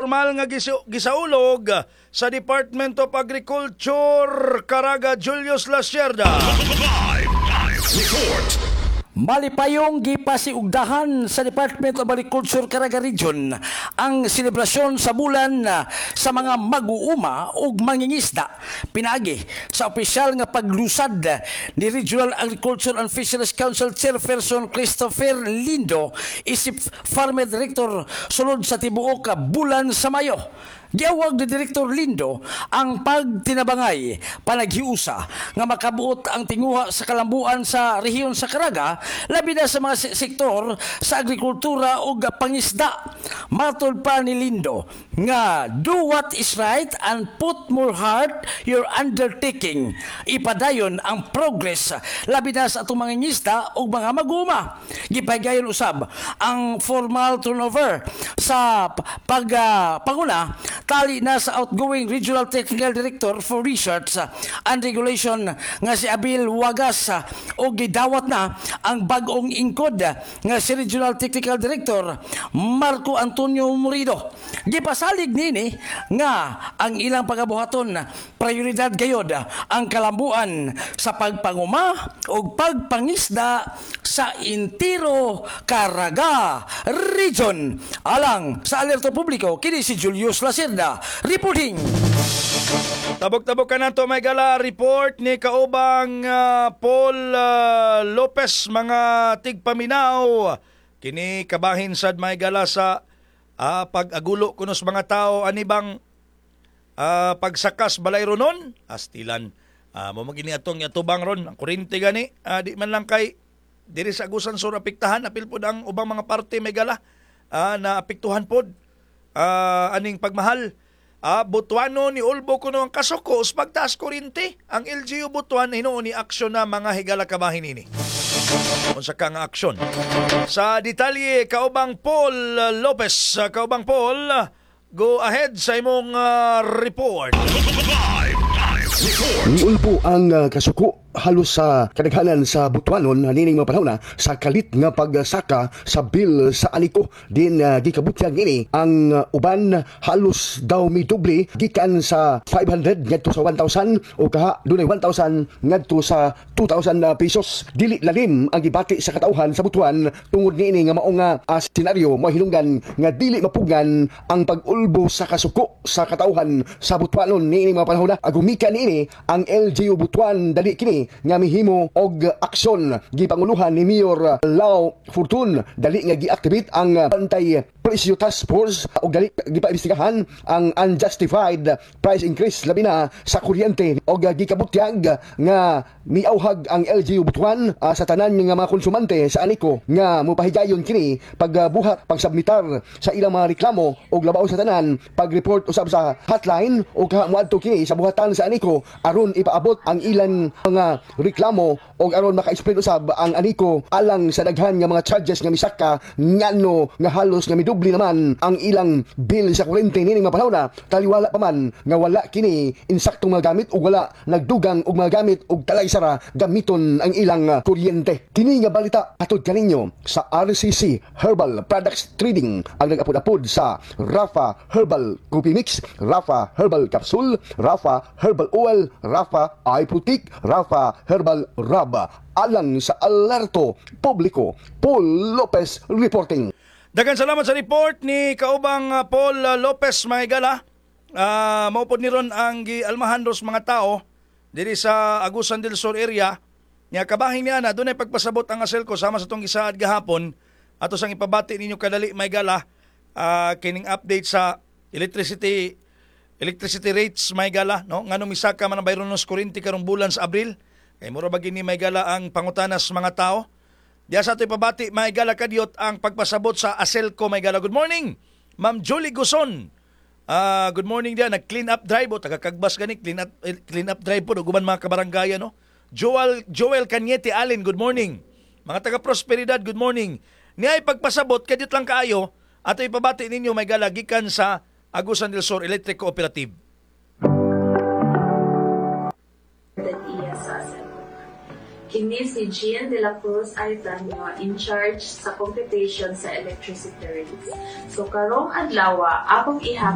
formal nga gisaulog sa Department of Agriculture Caraga Julius Lacerda. Malipayong gipasiugdahan sa Department of Agriculture Caraga Region ang selebrasyon sa bulan sa mga mag-uuma o mangingisda. Pinagi sa opisyal nga paglusad ni Regional Agriculture and Fisheries Council Chairperson Christopher Lindo isip Farmer Director sulod sa tibuok bulan sa Mayo. Giawag ni Direktor Lindo ang pagtinabangay panaghiusa nga makabuot ang tinguha sa kalambuan sa rehiyon sa Caraga labi na sa mga sektor sa agrikultura o pangisda. Matod pa ni Lindo nga do what is right and put more heart your undertaking. Ipadayon ang progress labi na sa atong mga ngisda o mga maguma. Gipahigayon usab ang formal turnover sa panguna tali na sa outgoing Regional Technical Director for Research and Regulation nga si Abil Wagas o gidawat na ang bag-ong ingkod nga si Regional Technical Director Marco Antonio Murido. Gipasalig nini nga ang ilang pagabuhaton prioridad gayod ang kalambuan sa pagpanguma o pagpangisda sa Intiro Caraga Region. Alang sa alerto publiko kini si Julius Lacerda reporting. Tabok-tabok ka na to may gala report ni kaubang Paul Lopez mga tigpaminaw kini kabahin sad may gala sa pag-agulo kunos mga tao anibang pagsakas balay ronon astilan mo magini atong yatubang ron ang kuryente gani di man lang kay diri sa Agusan Sur apektahan apil pod ang ubang mga parte may gala na apektuhan pod aning pagmahal. Butuano ni Ulbo kuno ang kasuko us pagtaas kuryente. Ang LGU Butuan hinuon ni aksyon na mga higala kabahin ini. Unsa ka nga aksyon? Sa detalye kaubang Paul Lopez. Kaubang Paul, go ahead sa imong report. Niulpo ang kasuko halos sa kadaghanan sa Butuanon nining mga panahon sa kalit nga pagsaka sa bill sa aniko din gikabutyag ini ang uban halos daw midubli gikan sa 500 ngadto sa 1,000 o kaha dunay 1,000 ngadto sa 2,000 pesos. Dili lalim ang gibati sa katauhan sa Butuan tungod niini nga mao nga senaryo mahinunggan nga dili mapugan ang pag-ulbo sa kasuko sa katauhan sa Butuanon niini mga panahon. Agumika niini ang LGU Butuan dali kini nga mihimo og aksyon gipanguluhan ni Mayor Lau Fortun dali nga giactivate ang Bantay Presyo Task Force og dali gipaimbestigahan ang unjustified price increase labi na sa kuryente og gikabutyag nga miauhag ang LGU Butuan sa tanan nga mga konsumante sa aniko nga mopahigayon kini pagbuhat pagsubmitar sa ilang mga reklamo og labaw sa tanan pag-report usab sa hotline o kamuadto kini sa buhatan sa aniko aron ipaabot ang ilang mga reklamo og aron maka-explain usab ang aniko alang sa daghan nga mga charges nga misaka ngano nga halos nga midubli naman ang ilang bill sa kuryente nining mga panahon taliwala pa man nga wala kini insaktong mga gamit ug wala nagdugang og mga gamit ug talay sara gamiton ang ilang kuryente. Kini nga balita atod kaninyo sa RCC Herbal Products Trading ang nag-apod-apod sa Rafa Herbal Coffee Mix, Rafa Herbal Capsule, Rafa Herbal Oil, Rafa Eye Putik, Rafa Herbal Raba. Alang sa alerto publiko, Paul Lopez reporting. Daghang salamat sa report ni kaubang Paul Lopez mga higala. Maupod ni ron ang gialmahan dos mga tao diri sa Agusan del Sur area. Nga kabahin niya na doon ay pagpasabot ang aselko sama sa itong isaad gahapon. Ato sang ipabati ninyo kadali may gala kining update sa electricity rates may gala no nganong misaka man ang bayronos kuryente karong bulan sa Abril kay mura ba gini may gala ang pangutanas mga tao. Diya sa ito'y pabati may gala kadyot ang pagpasabot sa aselko may gala. Good morning Ma'am Julie Guson. Good morning dia nag-clean up drive o tagakagbas gani clean up drive po guban mga kabaranggayan no. Joel Cañete Allen, good morning. Mga taga Prosperidad, good morning. Niya'y pagpasabot kadit lang kaayo at ipabati ninyo may gala gikan sa Agusan del Sur Electric Cooperative. Kini si Gian de la Cruz Aitanyo in charge sa computation sa electricity rates. So karong adlaw akong